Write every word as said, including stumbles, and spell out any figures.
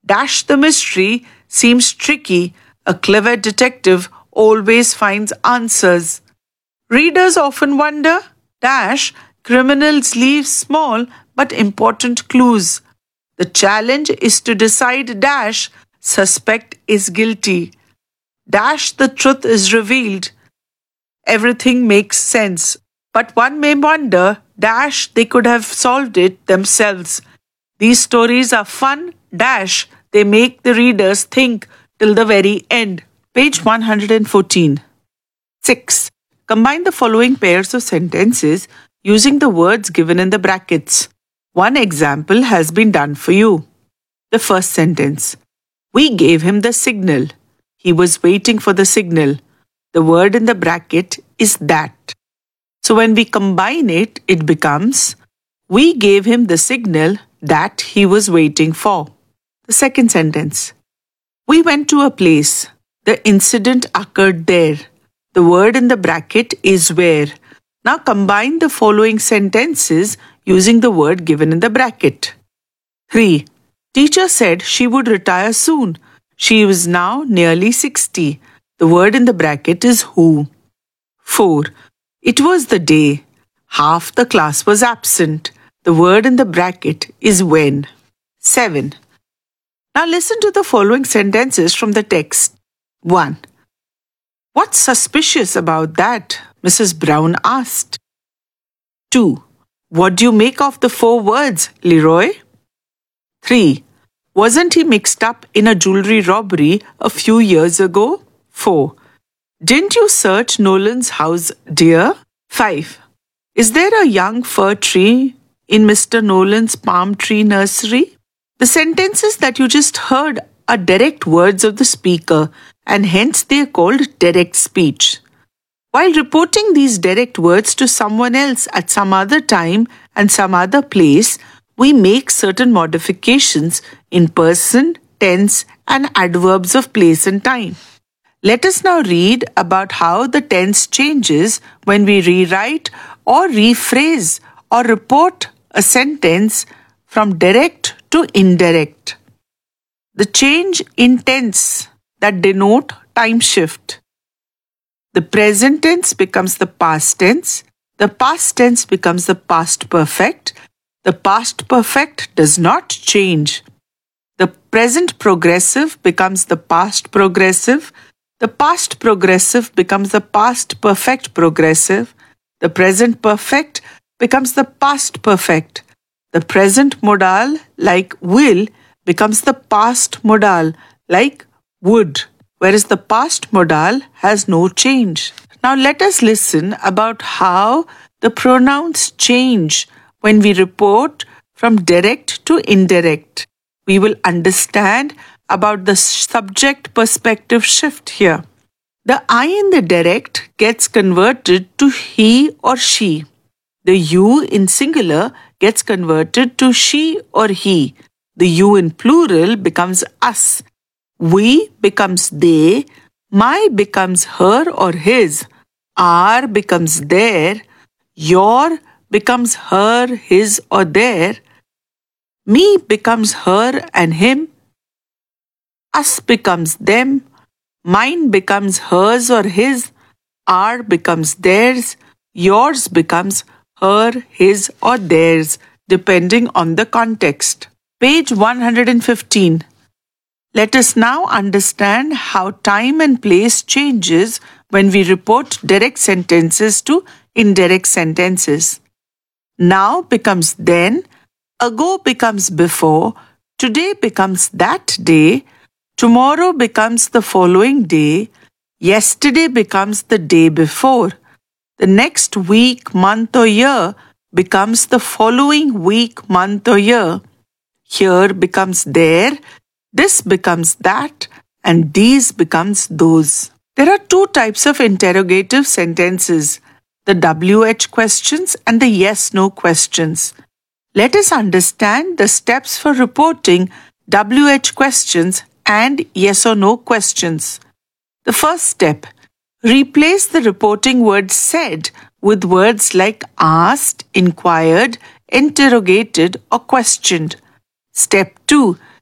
Dash the mystery seems tricky. A clever detective always finds answers. Readers often wonder, dash, criminals leave small but important clues. The challenge is to decide dash, suspect is guilty. Dash, the truth is revealed. Everything makes sense. But one may wonder, dash, they could have solved it themselves. These stories are fun, dash, they make the readers think till the very end. Page one hundred fourteen. six. Combine the following pairs of sentences using the words given in the brackets. One example has been done for you. The first sentence. We gave him the signal. He was waiting for the signal. The word in the bracket is that. So when we combine it, it becomes, we gave him the signal that he was waiting for. The second sentence. We went to a place. The incident occurred there. The word in the bracket is where. Now combine the following sentences using the word given in the bracket. three. Teacher said she would retire soon. She is now nearly sixty. The word in the bracket is who. four. It was the day. Half the class was absent. The word in the bracket is when. seven. Now listen to the following sentences from the text. one. What's suspicious about that? Missus Brown asked. two. What do you make of the four words, Leroy? three. Wasn't he mixed up in a jewelry robbery a few years ago? four. Didn't you search Nolan's house, dear? five. Is there a young fir tree in Mister Nolan's palm tree nursery? The sentences that you just heard are direct words of the speaker, and hence they are called direct speech. While reporting these direct words to someone else at some other time and some other place, we make certain modifications in person, tense, and adverbs of place and time. Let us now read about how the tense changes when we rewrite or rephrase or report a sentence from direct to indirect. The change in tense that denote time shift. The present tense becomes the past tense. The past tense becomes the past perfect. The past perfect does not change. The present progressive becomes the past progressive. The past progressive becomes the past perfect progressive. The present perfect becomes the past perfect. The present modal, like will, becomes the past modal, like would, whereas the past modal has no change. Now let us listen about how the pronouns change when we report from direct to indirect. We will understand about the subject perspective shift here. The I in the direct gets converted to he or she. The you in singular gets converted to she or he. The you in plural becomes us. We becomes they. My becomes her or his. Our becomes their. Your becomes her, his or their. Me becomes her and him. Us becomes them. Mine becomes hers or his. Our becomes theirs. Yours becomes her, his or theirs, depending on the context. Page one hundred fifteen. Let us now understand how time and place changes when we report direct sentences to indirect sentences. Now becomes then, ago becomes before, today becomes that day, tomorrow becomes the following day, yesterday becomes the day before, the next week, month or year becomes the following week, month or year. Here becomes there, this becomes that, and these becomes those. There are two types of interrogative sentences, the W H questions and the yes-no questions. Let us understand the steps for reporting W H questions and yes or no questions. The first step, replace the reporting word said with words like asked, inquired, interrogated, or questioned. Step two,